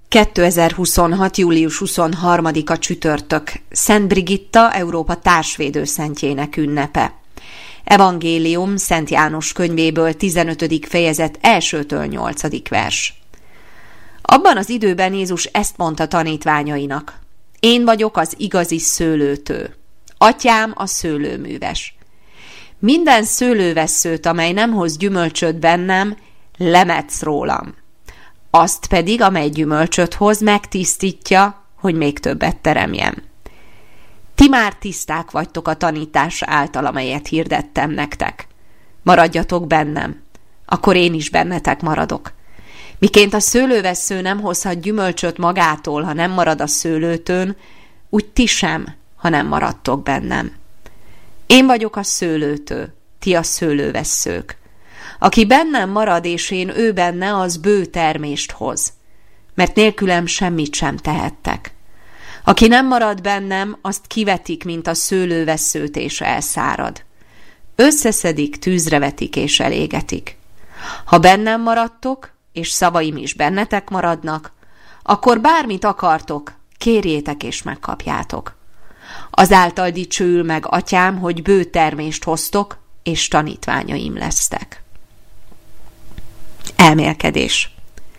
2026. július 23-a csütörtök, Szent Brigitta, Európa társvédőszentjének ünnepe. Evangélium Szent János könyvéből 15. fejezet 1-től 8. vers. Abban az időben Jézus ezt mondta tanítványainak: Én vagyok az igazi szőlőtő, Atyám a szőlőműves. Minden szőlővesszőt, amely nem hoz gyümölcsöt bennem, lemetsz rólam. Azt pedig, amely gyümölcsöt hoz, megtisztítja, hogy még többet teremjen. Ti már tiszták vagytok a tanítás által, amelyet hirdettem nektek. Maradjatok bennem, akkor én is bennetek maradok. Miként a szőlővessző nem hozhat gyümölcsöt magától, ha nem marad a szőlőtőn, úgy ti sem, ha nem maradtok bennem. Én vagyok a szőlőtő, ti a szőlővesszők. Aki bennem marad, és én ő benne, az bő termést hoz, mert nélkülem semmit sem tehettek. Aki nem marad bennem, azt kivetik, mint a szőlővesszőt, és elszárad. Összeszedik, tűzre vetik, és elégetik. Ha bennem maradtok, és szavaim is bennetek maradnak, akkor bármit akartok, kérjétek, és megkapjátok. Azáltal dicsőül meg Atyám, hogy bő termést hoztok, és tanítványaim lesztek. Elmélkedés.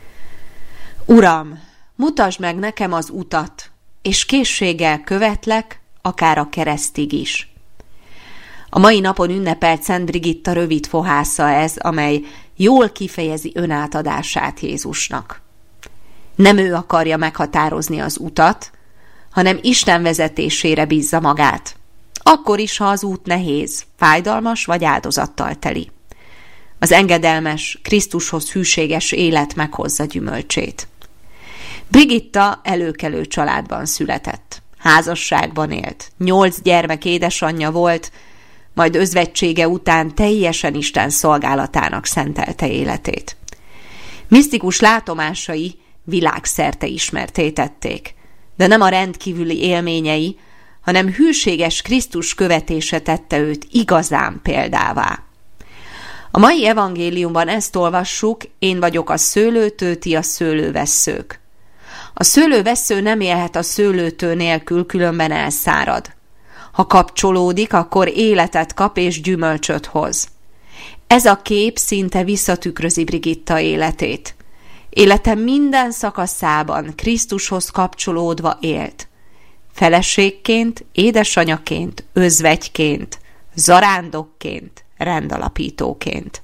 Uram, mutasd meg nekem az utat, és készséggel követlek, akár a keresztig is. A mai napon ünnepelt Szent Brigitta rövid fohásza ez, amely jól kifejezi önátadását Jézusnak. Nem ő akarja meghatározni az utat, hanem Isten vezetésére bízza magát. Akkor is, ha az út nehéz, fájdalmas vagy áldozattal teli. Az engedelmes, Krisztushoz hűséges élet meghozza gyümölcsét. Brigitta előkelő családban született. Házasságban élt. 8 gyermek édesanyja volt, majd özvegysége után teljesen Isten szolgálatának szentelte életét. Misztikus látomásai világszerte ismertté tették, de nem a rendkívüli élményei, hanem hűséges Krisztus követése tette őt igazán példává. A mai evangéliumban ezt olvassuk: Én vagyok a szőlőtő, ti a szőlővesszők. A szőlővessző nem élhet a szőlőtő nélkül, különben elszárad. Ha kapcsolódik, akkor életet kap és gyümölcsöt hoz. Ez a kép szinte visszatükrözi Brigitta életét. Élete minden szakaszában Krisztushoz kapcsolódva élt. Feleségként, édesanyaként, özvegyként, zarándokként, rendalapítóként.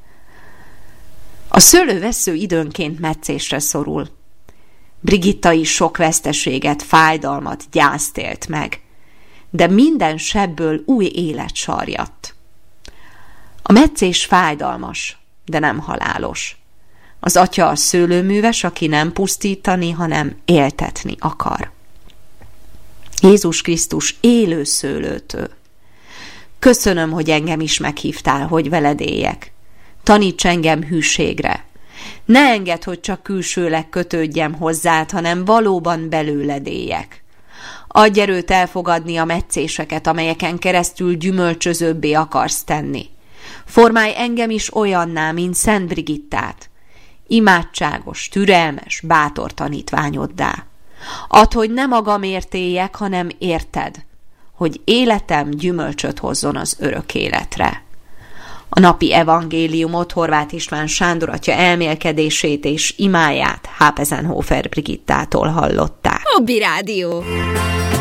A szőlővessző időnként metszésre szorul. Brigitta is sok veszteséget, fájdalmat, gyászt élt meg, de minden sebből új élet sarjadt. A metszés fájdalmas, de nem halálos. Az Atya a szőlőműves, aki nem pusztítani, hanem éltetni akar. Jézus Krisztus élő szőlőtő. Köszönöm, hogy engem is meghívtál, hogy veled éljek. Taníts engem hűségre. Ne engedd, hogy csak külsőleg kötődjem hozzád, hanem valóban belőled éljek. Adj erőt elfogadni a metszéseket, amelyeken keresztül gyümölcsözőbbé akarsz tenni. Formálj engem is olyanná, mint Szent Brigittát. Imádságos, türelmes, bátor tanítványoddá. Add, hogy ne magamért éljek, hanem érted, hogy életem gyümölcsöt hozzon az örök életre. A napi evangéliumot Horváth István Sándor atya elmélkedését és imáját Hápezenhofer Brigittától hallották. Hobby Rádió.